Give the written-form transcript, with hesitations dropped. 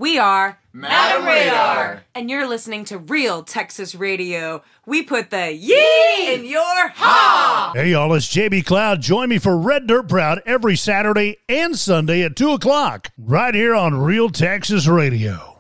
We are Madam Radar. And you're listening to Real Texas Radio. We put the yee in your ha! Hey, y'all, it's JB Cloud. Join me for Red Dirt Proud every Saturday and Sunday at 2 o'clock right here on Real Texas Radio.